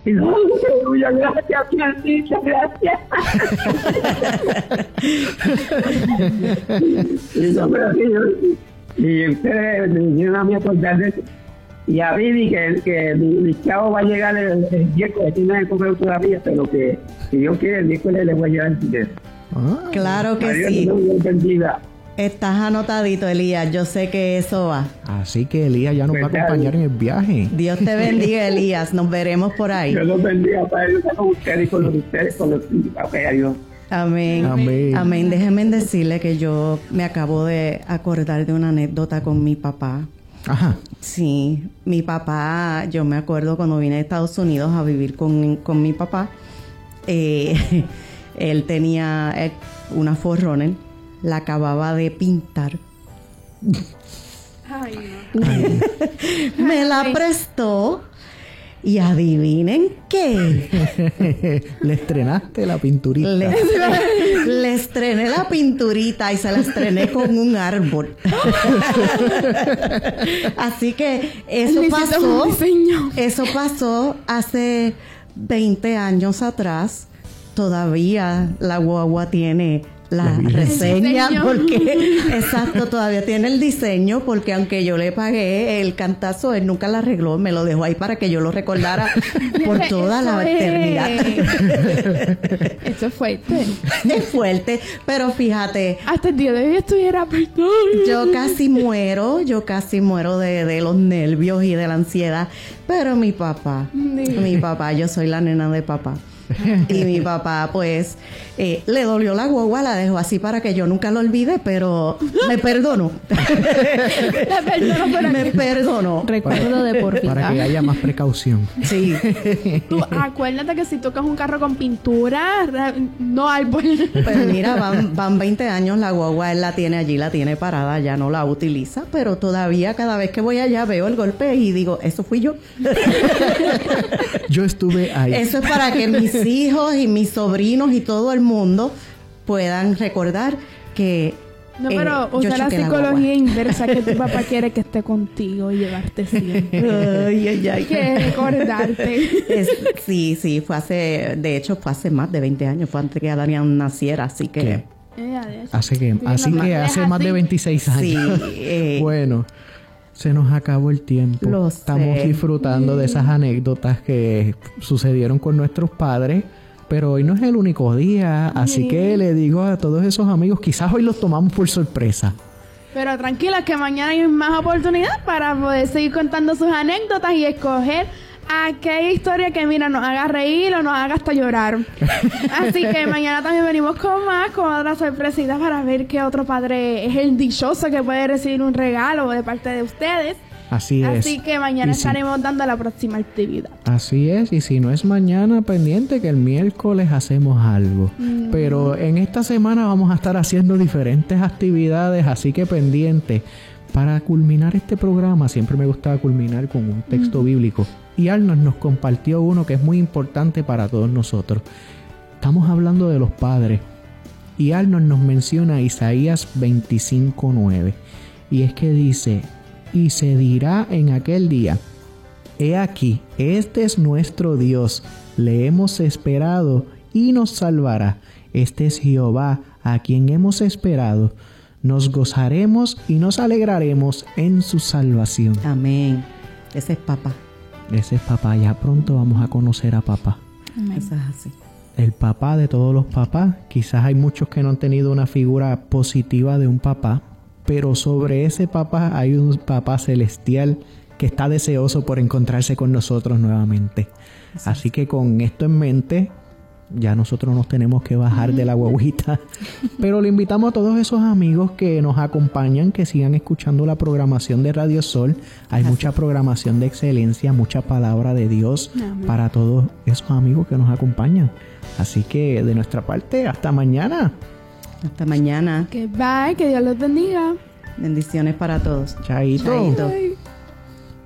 Y no, aleluya, gracias, Francita, gracias. Y ustedes me vinieron a mí a acordar de eso. Y a Vivi, que mi chavo va a llegar el miércoles, tiene el correo todavía, pero que si Dios quiere, el miércoles le voy a llevar el dinero. Claro que Adiós, sí. Dios bendiga. Estás anotadito, Elías. Yo sé que eso va. Así que Elías ya nos va a acompañar en el viaje. Dios te bendiga, Elías. Nos veremos por ahí. Dios los bendiga, Padre, con ustedes y con los de ustedes, con los adiós. Amén. Amén. Amén. Déjenme decirle que yo me acabo de acordar de una anécdota con mi papá. Ajá. Sí, mi papá, yo me acuerdo cuando vine a Estados Unidos a vivir con mi papá, él tenía una 4Runner, la acababa de pintar. Ay, no. Me la prestó y adivinen qué. Le estrenaste la pinturita. Le estrené la pinturita y se la estrené con un árbol. Así que eso pasó hace 20 años atrás. Todavía la guagua tiene la reseña porque exacto, todavía tiene el diseño, porque aunque yo le pagué el cantazo, él nunca la arregló, me lo dejó ahí para que yo lo recordara por toda la eternidad. Eso es fuerte. Es fuerte, pero fíjate, Hasta el día de hoy estuviera perdón. yo casi muero de los nervios y de la ansiedad, pero mi papá, yo soy la nena de papá. Y mi papá pues le dolió la guagua, la dejó así para que yo nunca lo olvide, pero me perdonó. Me perdonó. Recuerdo de por vida. Para que haya más precaución. Sí. Tú acuérdate que si tocas un carro con pintura, no árbol. Pues mira, van 20 años, la guagua él la tiene allí, la tiene parada, ya no la utiliza, pero todavía cada vez que voy allá veo el golpe y digo, eso fui yo. Yo estuve ahí. Eso es para que mis hijos y mis sobrinos y todo el mundo puedan recordar que No, pero yo usa la choqué psicología inversa, que tu papá quiere que esté contigo y llevarte siempre. Ay. Que recordarte. Sí, fue hace más de 20 años, fue antes que Adrián naciera, así que... Hace más de 26 años. Sí, Bueno, se nos acabó el tiempo. Lo Estamos sé. disfrutando de esas anécdotas que sucedieron con nuestros padres, pero hoy no es el único día, así que le digo a todos esos amigos, quizás hoy los tomamos por sorpresa. Pero tranquila, que mañana hay más oportunidad para poder seguir contando sus anécdotas y escoger aquella historia que, mira, nos haga reír o nos haga hasta llorar. Así que mañana también venimos con otras sorpresitas para ver qué otro padre es el dichoso que puede recibir un regalo de parte de ustedes. Así es. Así que mañana estaremos dando la próxima actividad. Así es, y si no es mañana, pendiente que el miércoles hacemos algo. Pero en esta semana vamos a estar haciendo diferentes actividades, así que pendiente. Para culminar este programa, siempre me gusta culminar con un texto bíblico. Y Arnold nos compartió uno que es muy importante para todos nosotros. Estamos hablando de los padres. Y Arnold nos menciona Isaías 25:9. Y es que dice: y se dirá en aquel día, he aquí, este es nuestro Dios, le hemos esperado y nos salvará. Este es Jehová, a quien hemos esperado. Nos gozaremos y nos alegraremos en su salvación. Amén. Ese es papá. Ese es papá. Ya pronto vamos a conocer a papá. Eso es así. El papá de todos los papás. Quizás hay muchos que no han tenido una figura positiva de un papá, pero sobre ese papá hay un papá celestial que está deseoso por encontrarse con nosotros nuevamente. Así que con esto en mente, ya nosotros nos tenemos que bajar de la guaguita. Pero le invitamos a todos esos amigos que nos acompañan, que sigan escuchando la programación de Radio Sol. Hay mucha programación de excelencia, mucha palabra de Dios para todos esos amigos que nos acompañan. Así que de nuestra parte, hasta mañana. Hasta mañana. Que bye, que Dios los bendiga. Bendiciones para todos. Chaito. Chaito. Bye.